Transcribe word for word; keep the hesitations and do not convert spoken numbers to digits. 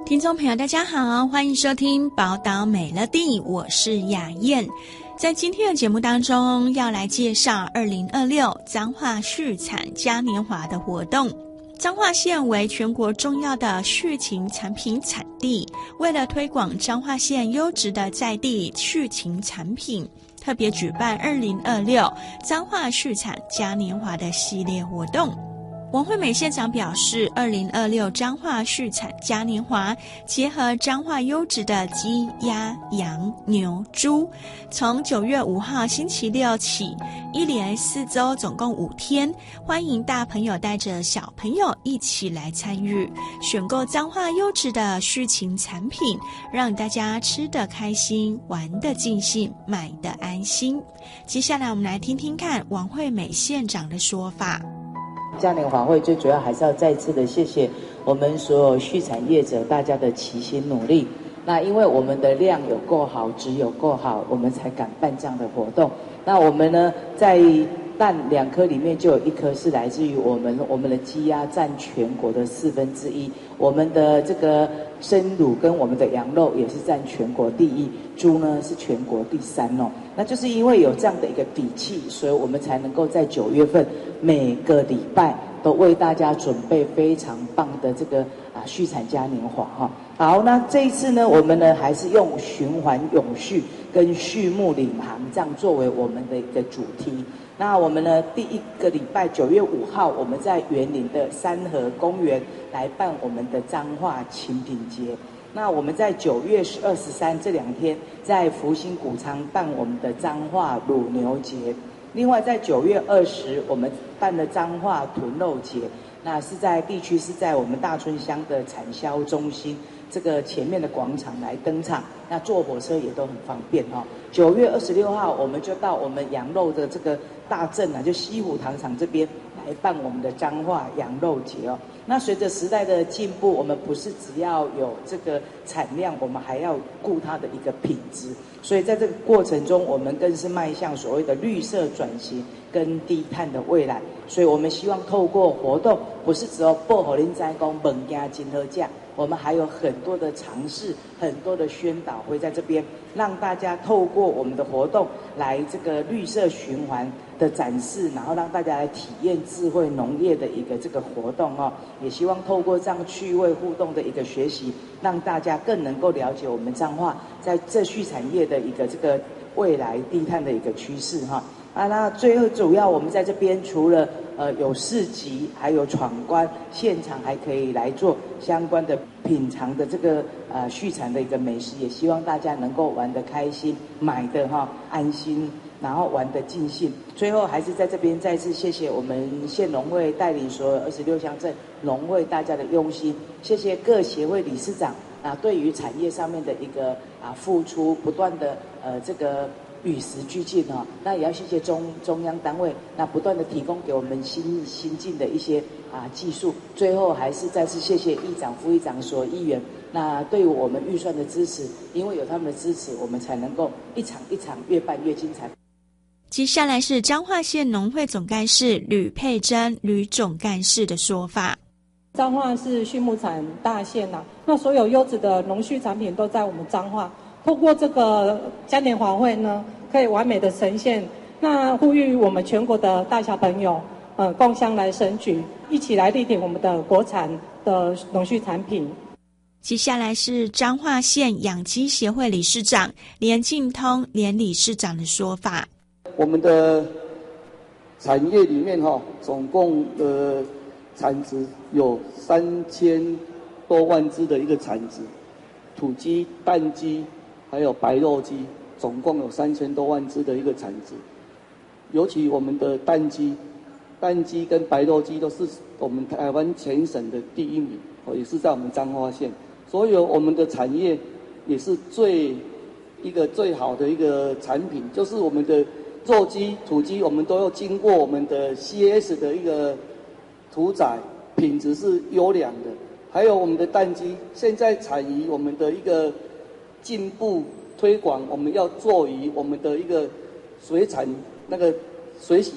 听众朋友大家好，欢迎收听宝岛美乐蒂，我是雅燕。在今天的节目当中，要来介绍二零二六彰化畜产嘉年华的活动。彰化县为全国重要的畜禽产品产地，为了推广彰化县优质的在地畜禽产品，特别举办二零二六彰化畜产嘉年华的系列活动。王惠美县长表示，二零二六彰化畜产嘉年华结合彰化优质的鸡、鸭、羊、牛、猪，从九月五号星期六起，一连四周，总共五天，欢迎大朋友带着小朋友一起来参与，选购彰化优质的畜禽产品，让大家吃得开心，玩得尽兴，买得安心。接下来我们来听听看王惠美县长的说法。 嘉年华会最主要还是要再次的谢谢我们所有畜产业者大家的齐心努力。那因为我们的量有够好，质有够好，我们才敢办这样的活动。那我们呢，在蛋两颗里面就有一颗是来自于我们，我们的鸡鸭占全国的四分之一，我们的这个生乳跟我们的羊肉也是占全国第一，猪呢是全国第三哦。那就是因为有这样的一个底气，所以我们才能够在九月份每个礼拜都为大家准备非常棒的这个啊畜产嘉年华哈。好，那这一次呢，我们呢还是用循环永续跟畜牧领航这样作为我们的一个主题。那我们呢第一个礼拜九月五号，我们在园林的三河公园来办我们的彰化禽品节。那我们在九月十二、十三这两天，在福兴谷仓办我们的彰化乳牛节。另外在九月二十，我们办了彰化豚肉节，那是在地区是在我们大村乡的产销中心这个前面的广场来登场，那坐火车也都很方便哈、哦。九月二十六号，我们就到我们羊肉的这个大镇啊，就西湖糖厂这边来办我们的彰化羊肉节哦。那随着时代的进步，我们不是只要有这个产量，我们还要顾它的一个品质。所以在这个过程中，我们更是迈向所谓的绿色转型跟低碳的未来。所以我们希望透过活动，不是只有报给您知道物件真好吃，我们还有很多的尝试，很多的宣导会在这边，让大家透过我们的活动来这个绿色循环的展示，然后让大家来体验智慧农业的一个这个活动哦。也希望透过这样趣味互动的一个学习，让大家更能够了解我们彰化在这畜产业的一个这个未来低碳的一个趋势哈。啊，那最后主要我们在这边除了呃有市集，还有闯关，现场还可以来做相关的品尝的这个呃畜产的一个美食，也希望大家能够玩得开心，买的哈安心，然后玩得尽兴。最后还是在这边再次谢谢我们县农会带领所有二十六乡镇农会大家的用心，谢谢各协会理事长啊对于产业上面的一个啊付出，不断的呃这个与时俱进哈、哦。那也要谢谢中中央单位，那不断的提供给我们新新进的一些啊技术。最后还是再次谢谢议长、副议长所有议员，那对于我们预算的支持，因为有他们的支持，我们才能够一场一场越办越精彩。 接下来是彰化县农会总干事吕佩珍吕总干事的说法。 彰化是畜牧产大县呐、啊，那所有优质的农畜产品都在我们彰化。透过这个嘉年华会呢，可以完美的呈现。那呼吁我们全国的大小朋友，呃，共襄来盛举，一起来力挺我们的国产的农畜产品。 接下来是彰化县养鸡协会理事长连进通连理事长的说法。 我们的产业里面哈，总共的产值有三千多万只的一个产值，土鸡、蛋鸡。还有白肉鸡，总共有三千多万只的一个产值。尤其我们的蛋鸡，蛋鸡跟白肉鸡都是我们台湾全省的第一名，哦，也是在我们彰化县。所有我们的产业也是最一个最好的一个产品，就是我们的肉鸡、土鸡，我们都要经过我们的 C S 的一个屠宰，品质是优良的。还有我们的蛋鸡，现在产于我们的一个进步推广，我们要做于我们的一个水产那个水洗